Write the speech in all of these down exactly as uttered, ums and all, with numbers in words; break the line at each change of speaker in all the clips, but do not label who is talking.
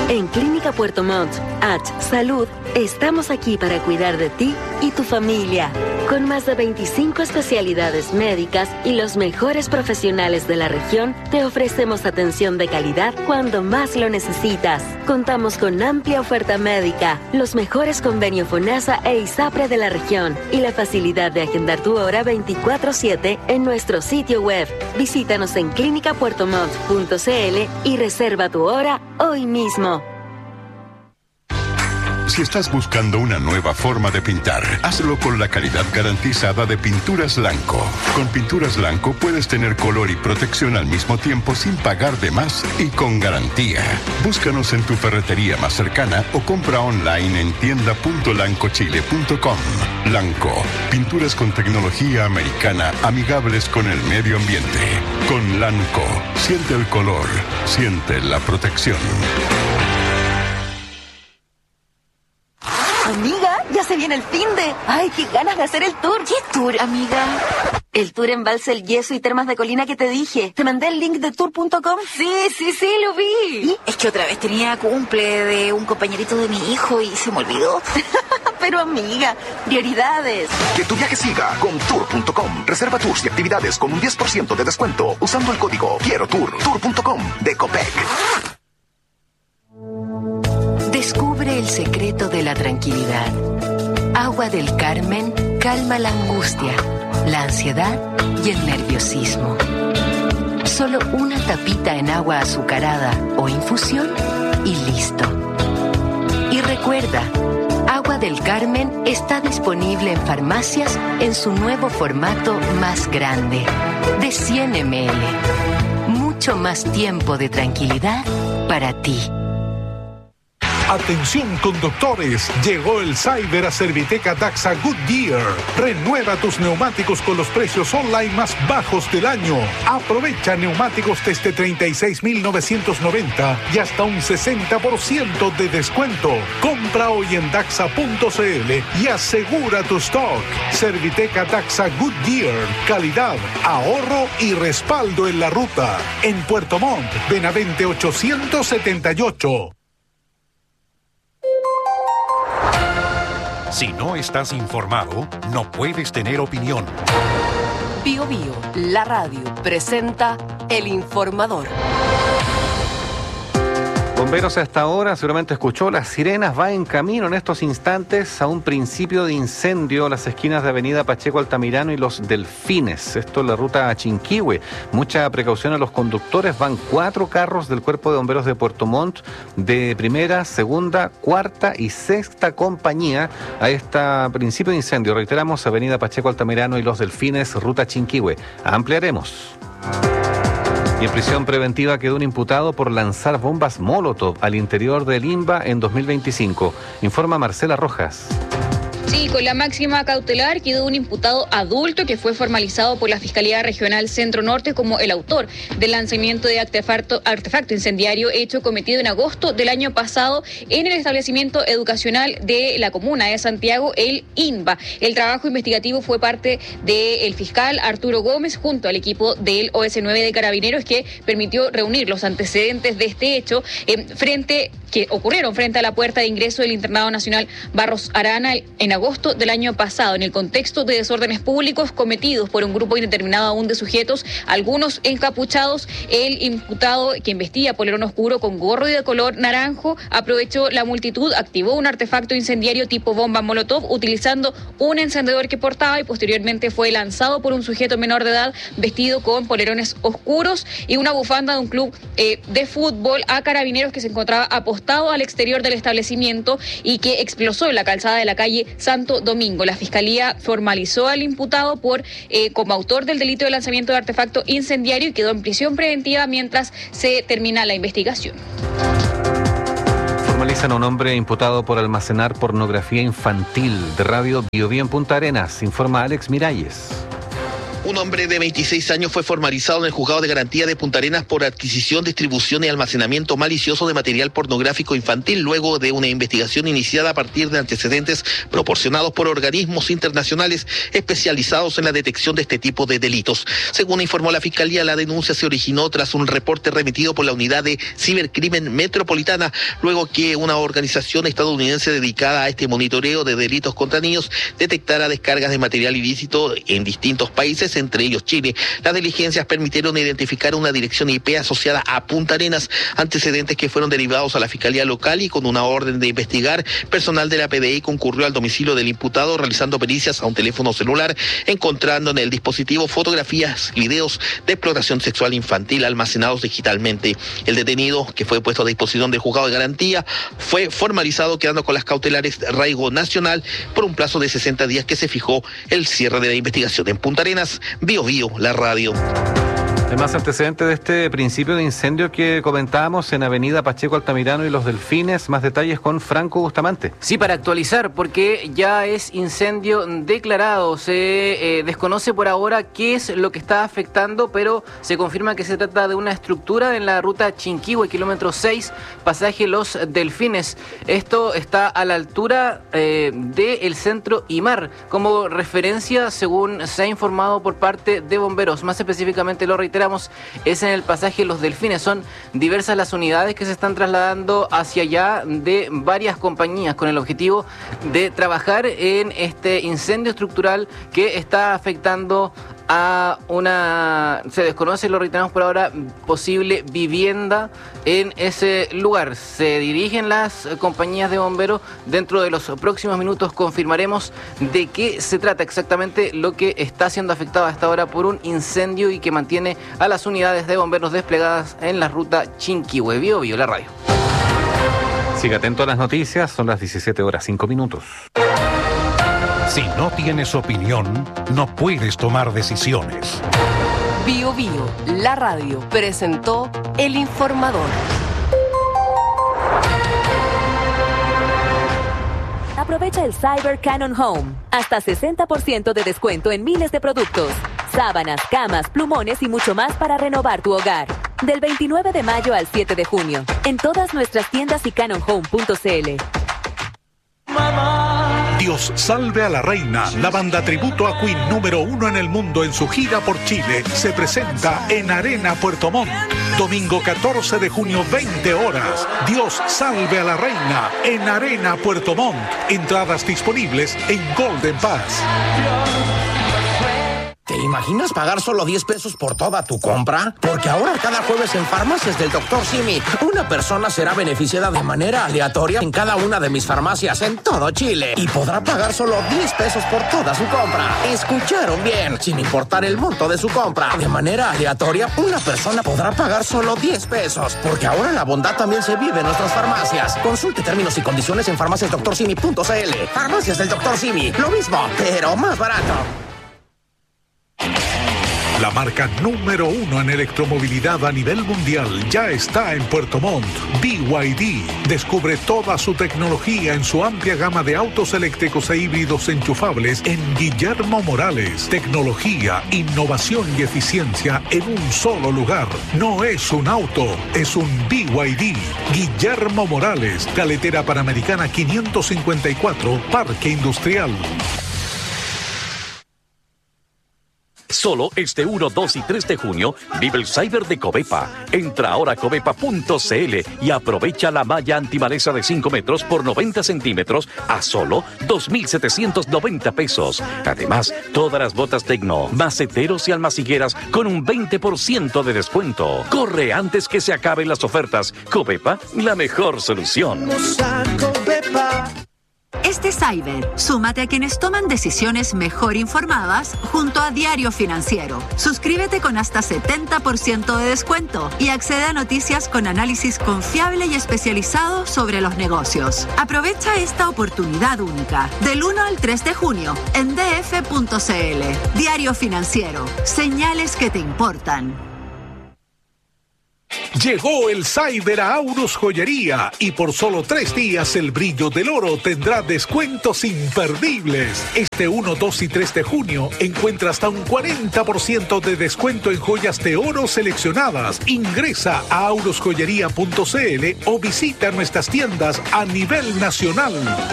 En Clínica Puerto Montt, H Salud, estamos aquí para cuidar de ti y tu familia. Con más de veinticinco especialidades médicas y los mejores profesionales de la región, te ofrecemos atención de calidad cuando más lo necesitas. Contamos con amplia oferta médica, los mejores convenios FONASA e ISAPRE de la región y la facilidad de agendar tu hora veinticuatro siete en nuestro sitio web. Visítanos en clínica puerto montt punto c l y reserva tu hora hoy mismo.
Si estás buscando una nueva forma de pintar, hazlo con la calidad garantizada de Pinturas Lanco. Con Pinturas Lanco puedes tener color y protección al mismo tiempo sin pagar de más y con garantía. Búscanos en tu ferretería más cercana o compra online en tienda punto lanco chile punto com. Lanco, pinturas con tecnología americana amigables con el medio ambiente. Con Lanco, siente el color, siente la protección.
Amiga, ya se viene el finde. Ay, qué ganas de hacer el tour.
¿Qué tour, amiga?
El tour en Embalse El Yeso y Termas de Colina que te dije. ¿Te mandé el link de tour punto com?
Sí, sí, sí, lo vi. ¿Y? Es que otra vez tenía cumple de un compañerito de mi hijo y se me olvidó.
Pero amiga, prioridades.
Que tu viaje siga con tour punto com. Reserva tours y actividades con un diez por ciento de descuento usando el código Quiero Tour. tour punto com de Copec.
Descubre el secreto de la tranquilidad. Agua del Carmen calma la angustia, la ansiedad y el nerviosismo. Solo una tapita en agua azucarada o infusión y listo. Y recuerda, Agua del Carmen está disponible en farmacias en su nuevo formato más grande, de cien mililitros. Mucho más tiempo de tranquilidad para ti.
Atención conductores, llegó el Cyber a Serviteca Daxa Goodyear. Renueva tus neumáticos con los precios online más bajos del año. Aprovecha neumáticos desde treinta y seis mil novecientos noventa y hasta un sesenta por ciento de descuento. Compra hoy en daxa punto c l y asegura tu stock. Serviteca Daxa Goodyear, calidad, ahorro y respaldo en la ruta. En Puerto Montt, Benavente ochocientos setenta y ocho.
Si no estás informado, no puedes tener opinión.
Bio Bio, la radio, presenta El Informador.
Bomberos a esta hora, seguramente escuchó, las sirenas va en camino en estos instantes a un principio de incendio a las esquinas de Avenida Pacheco Altamirano y Los Delfines. Esto es la ruta a Chinquihue. Mucha precaución a los conductores. Van cuatro carros del Cuerpo de Bomberos de Puerto Montt de primera, segunda, cuarta y sexta compañía a este principio de incendio. Reiteramos, Avenida Pacheco Altamirano y Los Delfines, ruta Chinquihue. Ampliaremos. Y en prisión preventiva quedó un imputado por lanzar bombas Molotov al interior del INBA en dos mil veinticinco. Informa Marcela Rojas.
Sí, con la máxima cautelar quedó un imputado adulto que fue formalizado por la Fiscalía Regional Centro Norte como el autor del lanzamiento de artefacto, artefacto incendiario hecho cometido en agosto del año pasado en el establecimiento educacional de la comuna de Santiago, el INBA. El trabajo investigativo fue parte del fiscal Arturo Gómez junto al equipo del O S nueve de Carabineros, que permitió reunir los antecedentes de este hecho eh, frente que ocurrieron frente a la puerta de ingreso del Internado Nacional Barros Arana en agosto del año pasado, en el contexto de desórdenes públicos cometidos por un grupo indeterminado aún de sujetos, algunos encapuchados. El imputado, quien vestía polerón oscuro con gorro de color naranjo, aprovechó la multitud, activó un artefacto incendiario tipo bomba Molotov utilizando un encendedor que portaba y posteriormente fue lanzado por un sujeto menor de edad vestido con polerones oscuros y una bufanda de un club eh, de fútbol a Carabineros que se encontraba apostado al exterior del establecimiento y que explotó en la calzada de la calle Santo Domingo. La Fiscalía formalizó al imputado por eh, como autor del delito de lanzamiento de artefacto incendiario y quedó en prisión preventiva mientras se termina la investigación.
Formalizan a un hombre imputado por almacenar pornografía infantil. De Radio Bio Bio en Punta Arenas, informa Alex Miralles.
Un hombre de veintiséis años fue formalizado en el juzgado de garantía de Punta Arenas por adquisición, distribución y almacenamiento malicioso de material pornográfico infantil luego de una investigación iniciada a partir de antecedentes proporcionados por organismos internacionales especializados en la detección de este tipo de delitos. Según informó la Fiscalía, la denuncia se originó tras un reporte remitido por la Unidad de Cibercrimen Metropolitana, luego que una organización estadounidense dedicada a este monitoreo de delitos contra niños detectara descargas de material ilícito en distintos países, entre ellos Chile. Las diligencias permitieron identificar una dirección I P asociada a Punta Arenas, antecedentes que fueron derivados a la Fiscalía Local, y con una orden de investigar, personal de la P D I concurrió al domicilio del imputado realizando pericias a un teléfono celular, encontrando en el dispositivo fotografías y videos de explotación sexual infantil almacenados digitalmente. El detenido, que fue puesto a disposición del juzgado de garantía, fue formalizado quedando con las cautelares de arraigo nacional por un plazo de sesenta días que se fijó el cierre de la investigación en Punta Arenas. Bio Bio, la radio.
Hay más antecedentes de este principio de incendio que comentábamos en Avenida Pacheco Altamirano y Los Delfines. Más detalles con Franco Bustamante.
Sí, para actualizar, porque ya es incendio declarado. Se eh, desconoce por ahora qué es lo que está afectando, pero se confirma que se trata de una estructura en la ruta Chinquihue, kilómetro seis, pasaje Los Delfines. Esto está a la altura eh, del centro IMAR, como referencia, según se ha informado por parte de bomberos. Más específicamente, lo reiteramos, es en el pasaje Los Delfines. Son diversas las unidades que se están trasladando hacia allá de varias compañías con el objetivo de trabajar en este incendio estructural que está afectando a una, se desconoce, lo reiteramos por ahora, posible vivienda en ese lugar. Se dirigen las compañías de bomberos. Dentro de los próximos minutos confirmaremos de qué se trata exactamente lo que está siendo afectado hasta ahora por un incendio y que mantiene a las unidades de bomberos desplegadas en la ruta Chinquihue. Bio Bio, la radio.
Siga atento a las noticias, son las diecisiete horas cinco minutos.
Si no tienes opinión, no puedes tomar decisiones.
Bio Bio, la radio, presentó El Informador.
Aprovecha el Cyber Canon Home. Hasta sesenta por ciento de descuento en miles de productos. Sábanas, camas, plumones y mucho más para renovar tu hogar. Del veintinueve de mayo al siete de junio. En todas nuestras tiendas y canon home punto c l.
Dios salve a la reina, la banda tributo a Queen número uno en el mundo en su gira por Chile, se presenta en Arena Puerto Montt. Domingo catorce de junio, veinte horas. Dios salve a la reina en Arena Puerto Montt. Entradas disponibles en Golden Pass.
¿Te imaginas pagar solo diez pesos por toda tu compra? Porque ahora cada jueves en Farmacias del doctor Simi, una persona será beneficiada de manera aleatoria en cada una de mis farmacias en todo Chile. Y podrá pagar solo diez pesos por toda su compra. ¿Escucharon bien? Sin importar el monto de su compra. De manera aleatoria, una persona podrá pagar solo diez pesos. Porque ahora la bondad también se vive en nuestras farmacias. Consulte términos y condiciones en farmacias doctor simi punto c l. Farmacias del doctor Simi, lo mismo, pero más barato.
La marca número uno en electromovilidad a nivel mundial ya está en Puerto Montt. B Y D. Descubre toda su tecnología en su amplia gama de autos eléctricos e híbridos enchufables en Guillermo Morales. Tecnología, innovación y eficiencia en un solo lugar. No es un auto, es un B Y D. Guillermo Morales, Carretera Panamericana quinientos cincuenta y cuatro, Parque Industrial.
Solo este uno, dos y tres de junio vive el Cyber de Covepa. Entra ahora a covepa punto c l y aprovecha la malla antimaleza de cinco metros por noventa centímetros a solo dos mil setecientos noventa pesos. Además, todas las botas Tecno, maceteros y almacigueras con un veinte por ciento de descuento. Corre antes que se acaben las ofertas. Covepa, la mejor solución.
Este Cyber, súmate a quienes toman decisiones mejor informadas junto a Diario Financiero. Suscríbete con hasta setenta por ciento de descuento y accede a noticias con análisis confiable y especializado sobre los negocios. Aprovecha esta oportunidad única del uno al tres de junio en d f punto c l. Diario Financiero, señales que te importan.
Llegó el Cyber a Aurus Joyería y por solo tres días el brillo del oro tendrá descuentos imperdibles. Este uno, dos y tres de junio encuentra hasta un cuarenta por ciento de descuento en joyas de oro seleccionadas. Ingresa a aurus joyería punto c l o visita nuestras tiendas a nivel nacional.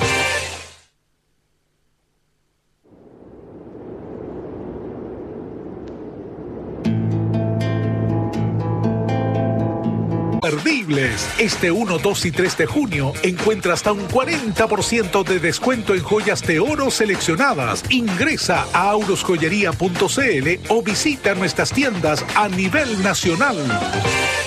Imperdibles. Este uno, dos y tres de junio encuentra hasta un cuarenta por ciento de descuento en joyas de oro seleccionadas. Ingresa a aurus joyería punto c l o visita nuestras tiendas a nivel nacional.